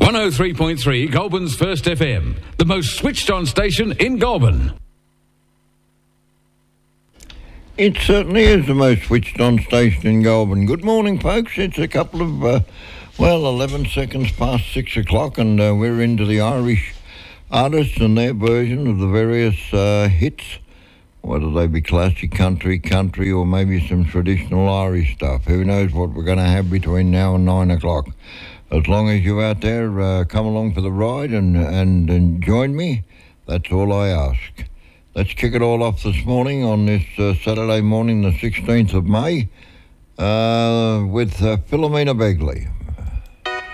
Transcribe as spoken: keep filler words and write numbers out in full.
one oh three point three Goulburn's First F M, the most switched-on station in Goulburn. It certainly is the most switched-on station in Goulburn. Good morning, folks. It's a couple of, uh, well, eleven seconds past six o'clock, and uh, we're into the Irish artists and their version of the various uh, hits, whether they be classic country, country, or maybe some traditional Irish stuff. Who knows what we're going to have between now and nine o'clock. As long as you're out there, uh, come along for the ride and, and, and join me. That's all I ask. Let's kick it all off this morning on this uh, Saturday morning, the sixteenth of May, uh, with uh, Philomena Begley.